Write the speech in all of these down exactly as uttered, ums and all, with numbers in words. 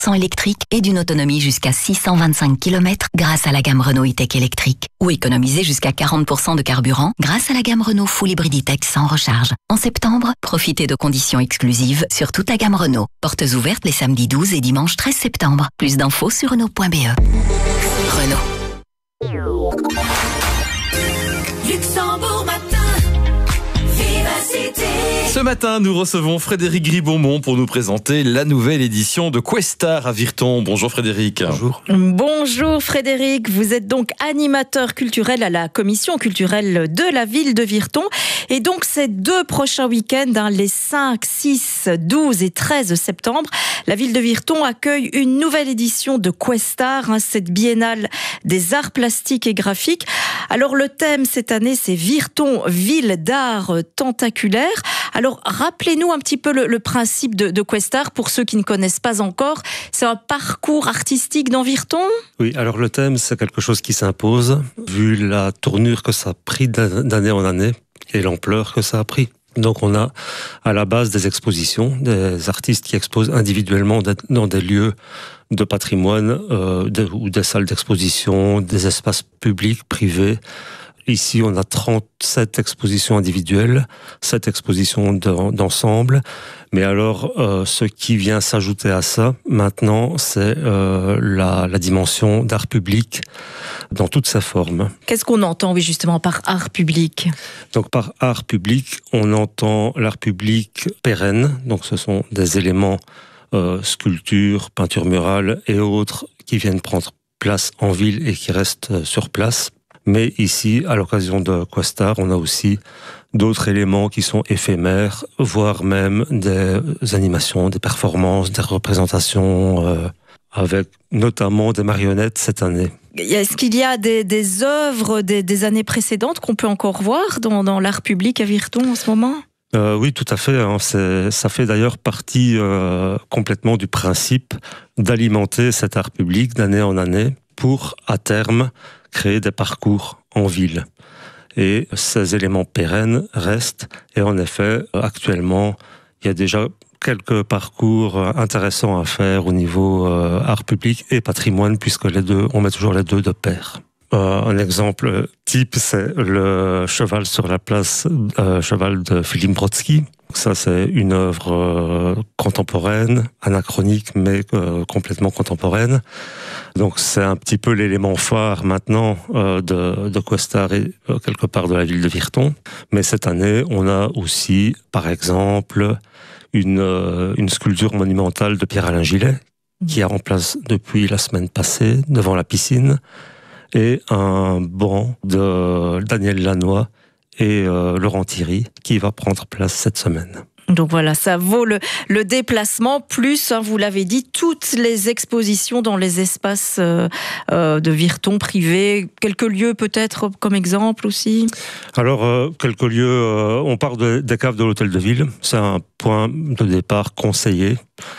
cent électrique et d'une autonomie jusqu'à six cent vingt-cinq kilomètres grâce à la gamme Renault E-Tech électrique. Ou économiser jusqu'à quarante pour cent de carburant grâce à la gamme Renault Full Hybrid E-Tech sans recharge. En septembre, profitez de conditions exclusives sur toute la gamme Renault. Portes ouvertes les samedis douze et dimanche treize septembre. Plus d'infos sur Renault point B E. Renault. Luxembourg matin. Vivacité. Ce matin, nous recevons Frédéric Gribaumont pour nous présenter la nouvelle édition de Questar à Virton. Bonjour Frédéric. Bonjour. Bonjour Frédéric, vous êtes donc animateur culturel à la commission culturelle de la ville de Virton. Et donc ces deux prochains week-ends, hein, les cinq, six, douze et treize septembre, la ville de Virton accueille une nouvelle édition de Questar, hein, cette biennale des arts plastiques et graphiques. Alors le thème cette année, c'est Virton, ville d'art tentaculaire. Alors, rappelez-nous un petit peu le, le principe de, de Questar, pour ceux qui ne connaissent pas encore. C'est un parcours artistique dans Virton ? Oui, alors le thème, c'est quelque chose qui s'impose, vu la tournure que ça a pris d'année en année et l'ampleur que ça a pris. Donc on a à la base des expositions, des artistes qui exposent individuellement dans des lieux de patrimoine euh, de, ou des salles d'exposition, des espaces publics, privés. Ici, on a trente-sept expositions individuelles, sept expositions d'ensemble. Mais alors, euh, ce qui vient s'ajouter à ça, maintenant, c'est euh, la, la dimension d'art public dans toutes ses formes. Qu'est-ce qu'on entend, oui, justement, par art public ? Donc, par art public, on entend l'art public pérenne. Donc, ce sont des éléments, euh, sculptures, peintures murales et autres qui viennent prendre place en ville et qui restent sur place. Mais ici, à l'occasion de Questar, on a aussi d'autres éléments qui sont éphémères, voire même des animations, des performances, des représentations, euh, avec notamment des marionnettes cette année. Est-ce qu'il y a des, des œuvres des, des années précédentes qu'on peut encore voir dans, dans l'art public à Virton en ce moment ? Euh, oui, tout à fait. Hein. C'est, ça fait d'ailleurs partie euh, complètement du principe d'alimenter cet art public d'année en année pour, à terme, créer des parcours en ville. Et ces éléments pérennes restent. Et en effet, actuellement, il y a déjà quelques parcours intéressants à faire au niveau euh, art public et patrimoine, puisque les deux, on met toujours les deux de pair. Euh, un exemple type, c'est le cheval sur la place, euh, cheval de Philippe Brodsky. Ça, c'est une œuvre euh, contemporaine, anachronique, mais euh, complètement contemporaine. Donc, c'est un petit peu l'élément phare maintenant euh, de, de Questar et euh, quelque part de la ville de Virton. Mais cette année, on a aussi, par exemple, une, euh, une sculpture monumentale de Pierre-Alain Gillet, qui est en place depuis la semaine passée, devant la piscine, et un banc de Daniel Lanois et euh, Laurent Thierry qui va prendre place cette semaine. Donc voilà, ça vaut le, le déplacement, plus, hein, vous l'avez dit, toutes les expositions dans les espaces euh, euh, de Virton privés, quelques lieux peut-être comme exemple aussi. Alors, euh, quelques lieux, euh, on part de, des caves de l'hôtel de ville, c'est un point de départ conseillé.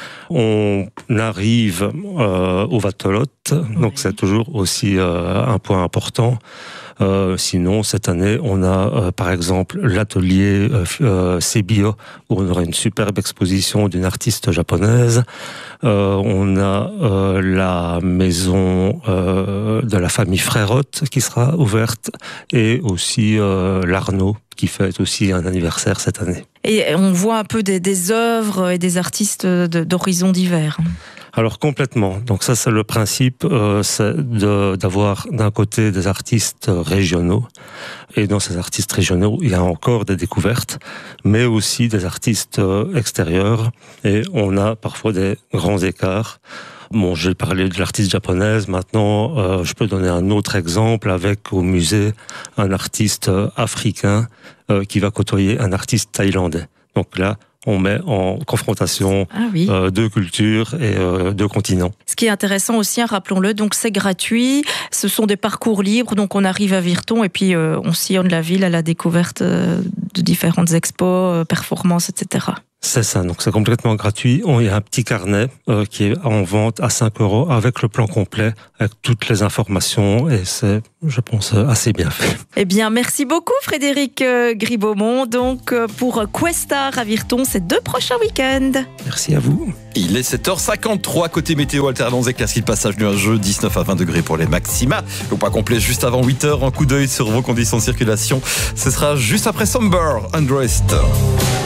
On arrive euh, au Vatolotte, donc oui. C'est toujours aussi euh, un point important. Euh, sinon, cette année, on a euh, par exemple l'atelier euh, euh, Sebio, où on aura une superbe exposition d'une artiste japonaise. Euh, on a euh, la maison euh, de la famille Frérotte qui sera ouverte, et aussi euh, l'Arnaud, qui fête aussi un anniversaire cette année. Et on voit un peu des, des œuvres et des artistes de, d'horizons divers. Alors complètement. Donc ça, c'est le principe, euh, c'est de, d'avoir d'un côté des artistes régionaux, et dans ces artistes régionaux, il y a encore des découvertes, mais aussi des artistes extérieurs, et on a parfois des grands écarts. Bon, j'ai parlé de l'artiste japonaise, maintenant euh, je peux donner un autre exemple avec au musée un artiste africain euh, qui va côtoyer un artiste thaïlandais. Donc là, on met en confrontation ah oui. euh, deux cultures et euh, deux continents. Ce qui est intéressant aussi, hein, rappelons-le, donc c'est gratuit, ce sont des parcours libres, donc on arrive à Virton et puis euh, on sillonne la ville à la découverte euh, de différentes expos, euh, performances, et cetera. C'est ça, donc c'est complètement gratuit. Il y a un petit carnet euh, qui est en vente à cinq euros avec le plan complet, avec toutes les informations et c'est, je pense, assez bien fait. Eh bien, merci beaucoup Frédéric Gribaumont donc pour Questar à Virton ces deux prochains week-ends. Merci à vous. Il est sept heures cinquante-trois, côté météo, alternance éclaircie de passage nuageux, dix-neuf à vingt degrés pour les maxima. Le point complet juste avant huit heures, un coup d'œil sur vos conditions de circulation. Ce sera juste après Somber, Undressed.